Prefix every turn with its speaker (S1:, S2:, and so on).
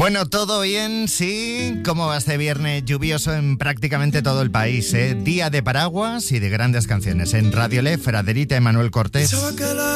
S1: Bueno, todo bien, sí. ¿Cómo va este viernes lluvioso en prácticamente todo el país? Día de paraguas y de grandes canciones. En Radio Le, Fraderita Emanuel Cortés.